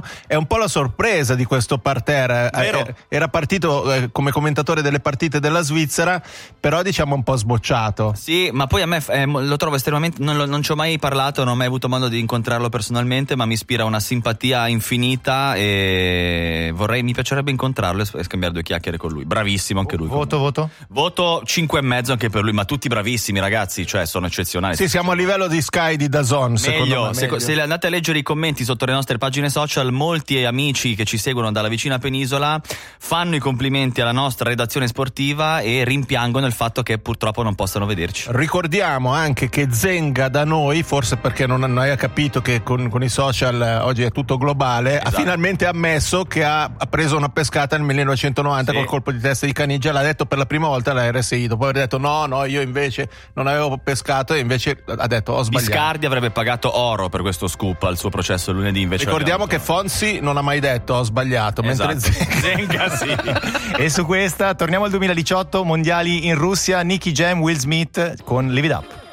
è un po' la sorpresa di questo parterre. Era partito come commentatore delle partite della Svizzera, però diciamo un po' sbocciato. Sì, ma poi a me lo trovo estremamente, non ci ho mai parlato, non ho mai avuto modo di incontrarlo personalmente, ma mi ispira una simpatia infinita e mi piacerebbe incontrarlo e scambiare due chiacchiere con lui. Bravissimo anche lui. Voto? Voto 5,5 anche per lui, ma tutti bravissimi ragazzi, cioè sono eccezionali. Sì, siamo a livello di Sky di DAZN, secondo me. Meglio. Se andate a leggere i commenti sotto le nostre pagine social, molti amici che ci seguono dalla vicina penisola fanno i complimenti alla nostra redazione sportiva e rimpiangono il fatto che purtroppo non possano vederci. Ricordiamo anche che Zenga da noi, forse perché non hai capito che con i social oggi è tutto globale, esatto, ha finalmente ammesso che ha preso una pescata nel 1990 col colpo di testa di Caniggia. L'ha detto per la prima volta alla RSI, dopo aver detto no, io invece non avevo pescato, e invece ha detto ho sbagliato. Biscardi avrebbe pagato oro per questo scoop al suo processo lunedì, invece ricordiamo che Fonsi non ha mai detto ho sbagliato, esatto, mentre Zenga sì. E su questa torniamo al 2018, mondiali in Russia, Nicky Jam, Will Smith con Live It Up.